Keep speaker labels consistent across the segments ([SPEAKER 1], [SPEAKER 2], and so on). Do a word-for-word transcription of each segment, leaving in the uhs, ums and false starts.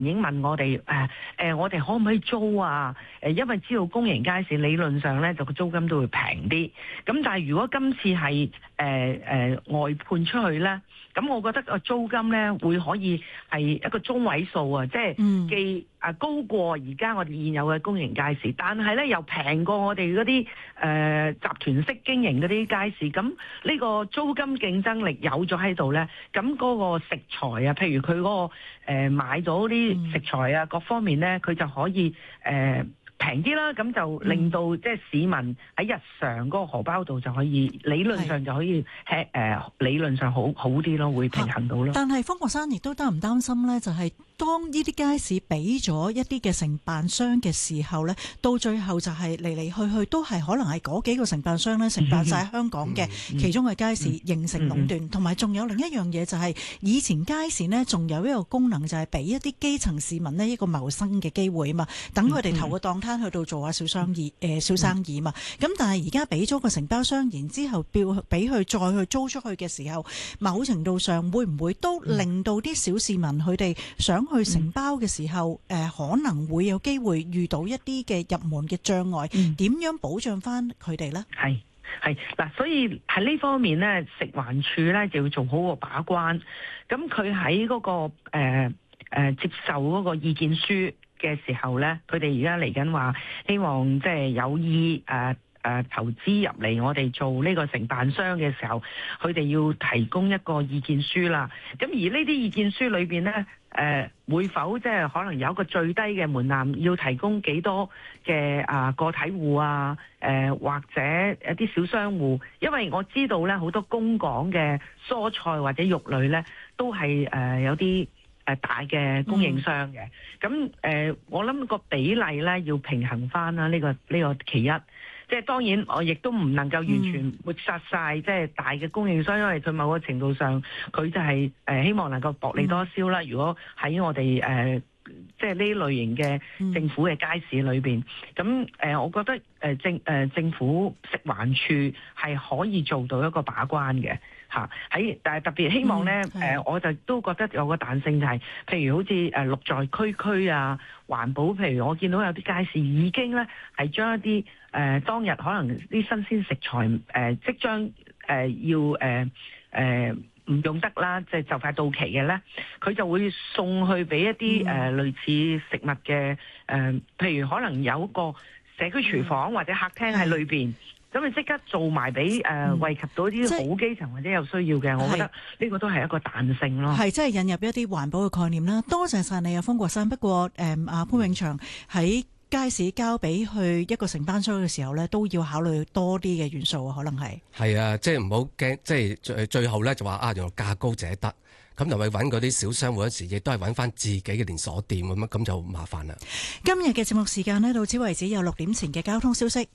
[SPEAKER 1] 已經問我哋誒誒，我哋可唔可以租啊？誒，因為知道公營街市理論上咧就個租金都會平啲。咁但係如果今次係誒誒外判出去咧，咁我覺得個租金咧會可以係一個中位數啊，即係既啊高過而家我哋現有嘅公營街市，但係咧又平過我哋嗰啲誒集團式經營嗰啲街市。咁呢個租金競爭力有咗喺度咧，咁嗰個食材啊，譬如佢嗰、嗰個誒、呃、買到啲食材啊，各方面咧，佢就可以誒平啲啦。咁就令到、嗯、即係市民喺日常嗰個荷包度就可以理論上就可以吃誒、呃、理論上好好啲咯，會平衡到咯。
[SPEAKER 2] 但係方國珊亦都擔唔擔心咧？就係、是、當呢啲街市俾咗一啲嘅承辦商嘅時候咧，到最後就係嚟嚟去去都係可能係嗰幾個承辦商咧承辦晒香港嘅其中嘅街市，形成壟斷。同埋仲有另一樣嘢就係、是、以前街市呢仲有一個功能就係俾一啲基層市民呢一個謀生嘅機會啊嘛，等佢哋投個檔攤去到做下小生意誒、呃、小生意啊嘛。咁但係而家俾咗個承包商，然之後標俾佢再去租出去嘅時候，某程度上會唔會都令到啲小市民佢哋想去承包嘅時候，誒、呃、可能會有機會遇到一啲嘅入門嘅障礙，點、嗯、樣保障翻佢哋呢？係
[SPEAKER 1] 係嗱，所以喺呢方面呢，食環署呢就要做好個把關。咁佢喺嗰個誒、呃呃、接受嗰個意見書嘅時候呢，佢哋而家嚟緊話，希望即係有意誒。呃誒、呃、投資入嚟，我哋做呢個承辦商嘅時候，佢哋要提供一個意見書啦。咁而呢啲意見書裏邊呢，誒、呃、會否即係可能有一個最低嘅門檻，要提供幾多嘅啊、呃、個體戶啊，誒、呃、或者一啲小商戶，因為我知道呢好多公港嘅蔬菜或者肉類呢，都係誒、呃、有啲誒大嘅供應商嘅。咁誒、呃，我諗個比例呢要平衡翻啦，呢、呢個呢、呢個其一。即係當然，我亦都唔能夠完全抹殺晒即係大嘅供應商，因為佢某個程度上，佢就係誒希望能夠薄利多銷啦。如果喺我哋誒即係呢類型嘅政府嘅街市裏邊，咁誒，我覺得誒政誒政府食環署係可以做到一個把關嘅。嚇喺，但係特別希望咧，誒、嗯呃，我就都覺得有個彈性、就係，就係譬如好似誒綠在區區啊，環保，譬如我見到有啲街市已經咧係將一啲誒、呃、當日可能啲新鮮食材誒、呃、即將誒、呃、要誒誒唔用得啦，即係就快到期嘅咧，佢就會送去俾一啲誒、嗯呃、類似食物嘅誒、呃，譬如可能有一個社區廚房或者客廳喺裏邊。咁你即刻做埋俾誒惠及到啲好基層或者有需要嘅，我覺得呢個都係一個彈性咯。
[SPEAKER 2] 係，即係引入一啲環保嘅概念啦。多謝晒你啊，方國珊。不過誒，阿、嗯、潘永祥喺街市交俾去一個承辦商嘅時候咧，都要考慮多啲嘅元素啊，可能係。係啊，即係唔好驚，即係最最後咧就話啊，原來價高者得，咁就去揾嗰啲小商戶嗰時，亦都係揾翻自己嘅連鎖店咁樣，咁就麻煩啦。今日嘅節目時間呢，到此為止，有六點前嘅交通消息。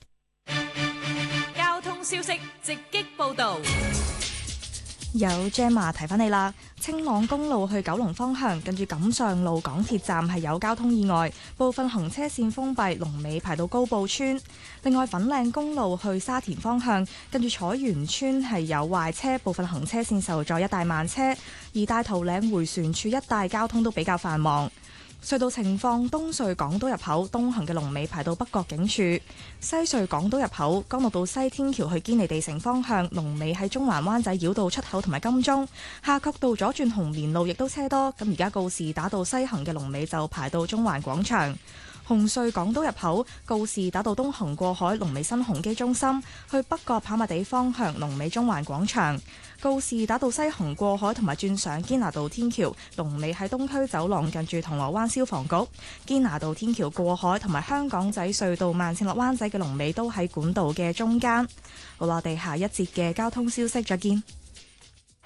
[SPEAKER 3] 消息直擊報導，
[SPEAKER 4] 有 Gemma 提翻你啦。青朗公路去九龍方向，跟住錦上路港鐵站係有交通意外，部分行車線封閉，龍尾排到高埔村。另外，粉嶺公路去沙田方向，跟住彩園村係有壞車，部分行車線受阻，一帶慢車。而大頭嶺迴旋處一帶交通都比較繁忙。隧道情況：東隧港島入口東行嘅龍尾排到北角警署；西隧港島入口干諾道西天橋去堅尼地城方向，龍尾喺中環灣仔繞道出口同埋金鐘。夏慤道左轉紅棉路亦都車多，咁而家告士打道西行嘅龍尾就排到中環廣場。紅隧港島入口告士打道東行過海，龍尾新鴻基中心；去北角跑馬地方向，龍尾中環廣場。告士打道西行過海同埋轉上堅拿道天橋，龍尾喺東區走廊近住銅鑼灣消防局。堅拿道天橋過海同埋香港仔隧道慢線落灣仔嘅龍尾都喺管道嘅中間。好啦，我哋下一節嘅交通消息再見。